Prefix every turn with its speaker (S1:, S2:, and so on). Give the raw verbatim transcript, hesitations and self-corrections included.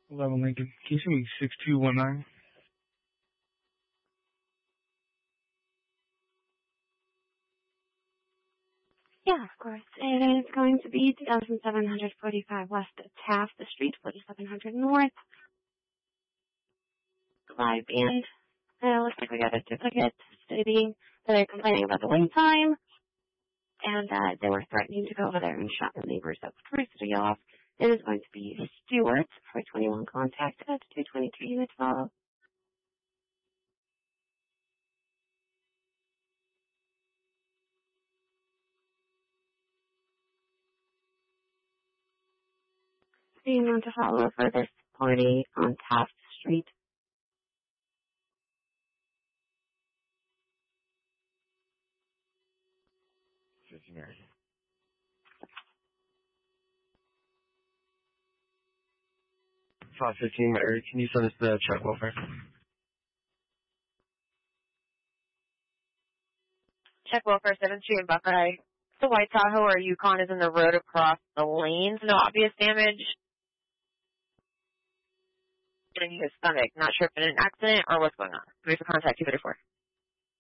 S1: eleven Lincoln. Can you send me six two one nine?
S2: Yeah, of course. It is going to be two thousand seven hundred forty-five West Taft Street, forty-seven hundred North. Live band. Uh, looks like we got a duplicate stating that they're complaining about the wait time. And uh, they were threatening to go over there and shut the neighbors up. First to get off, it is going to be Stewart for twenty-one contact at two twenty-three units follow. Being on to follow for this party on Taft Street.
S3: fifteen Mary. five fifteen Mary, can you send us the check welfare?
S4: Check welfare seventh Street in Buckeye. The White Tahoe or Yukon is in the road across the lanes. No obvious damage. In his stomach. Not sure if it's an accident or what's going on. Wait for contact two thirty-four.